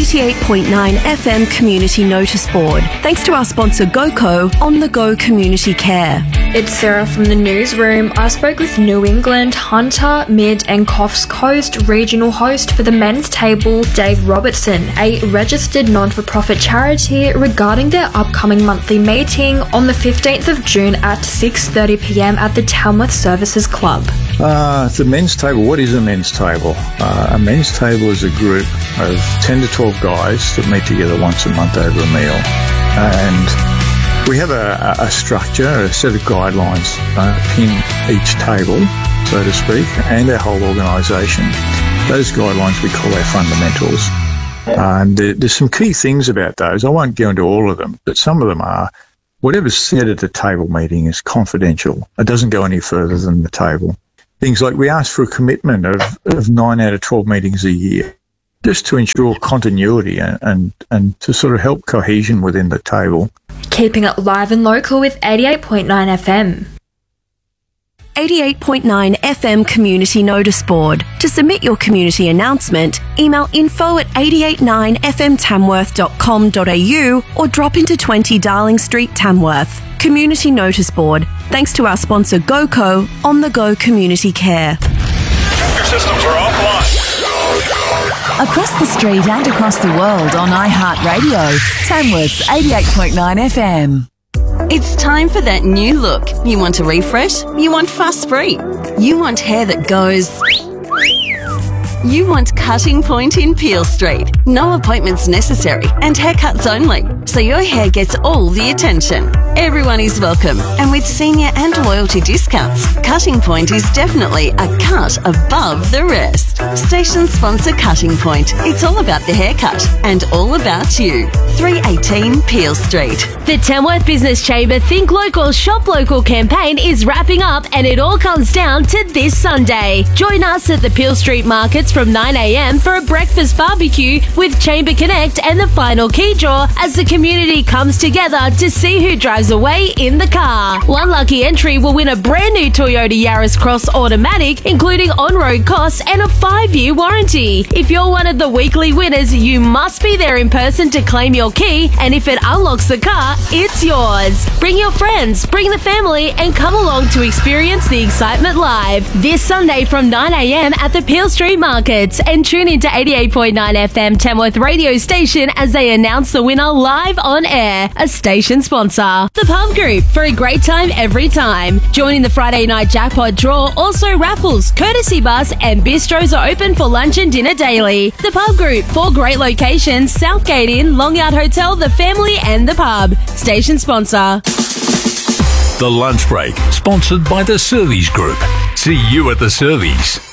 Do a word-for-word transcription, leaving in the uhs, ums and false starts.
eighty-eight point nine F M Community Notice Board. Thanks to our sponsor GoCo, On The Go Community Care. It's Sarah from the newsroom. I spoke with New England, Hunter, Mid and Coffs Coast regional host for the men's table, Dave Robertson, a registered non-for-profit charity, regarding their upcoming monthly meeting on the fifteenth of June at six thirty p m at the Tamworth Services Club. Uh, the men's table, what is a men's table? Uh, a men's table is a group of ten to twelve guys that meet together once a month over a meal. And we have a, a structure, a set of guidelines uh, in each table, so to speak, and our whole organisation. Those guidelines we call our fundamentals. Uh, and there, there's some key things about those. I won't go into all of them, but some of them are, whatever's said at the table meeting is confidential. It doesn't go any further than the table. Things like we ask for a commitment of, of nine out of twelve meetings a year, just to ensure continuity and, and, and to sort of help cohesion within the table. Keeping it live and local with eighty-eight point nine F M. eighty-eight point nine F M Community Notice Board. To submit your community announcement, email info at eight eight nine f m tamworth dot com dot a u or drop into twenty Darling Street, Tamworth. Community Notice Board. Thanks to our sponsor GoCo, On The Go Community Care. Your systems are offline. Across the street and across the world on iHeartRadio, Tamworth's eighty-eight point nine F M. It's time for that new look. You want a refresh? You want Fuss Free. You want hair that goes... You want Cutting Point in Peel Street. No appointments necessary and haircuts only, so your hair gets all the attention. Everyone is welcome, and with senior and loyalty discounts, Cutting Point is definitely a cut above the rest. Station sponsor Cutting Point. It's all about the haircut and all about you. three eighteen Peel Street. The Tamworth Business Chamber Think Local, Shop Local campaign is wrapping up, and it all comes down to this Sunday. Join us at the Peel Street Markets from nine a m for a breakfast barbecue with Chamber Connect and the final key draw as the community comes together to see who drives away in the car. One lucky entry will win a brand new Toyota Yaris Cross Automatic, including on-road costs and a five-year warranty. If you're one of the weekly winners, you must be there in person to claim your key, and if it unlocks the car, it's yours. Bring your friends, bring the family, and come along to experience the excitement live this Sunday from nine a m at the Peel Street Markets, and tune into eighty-eight point nine F M Tamworth radio station as they announce the winner live on air, a station sponsor. The Pub Group, for a great time every time. Joining the Friday night jackpot draw, also raffles, courtesy bus, and bistros are open for lunch and dinner daily. The Pub Group, four great locations: Southgate Inn, Longyard Hotel, The Family, and The Pub. Station sponsor. The Lunch Break, sponsored by the Servies Group. See you at the Servies.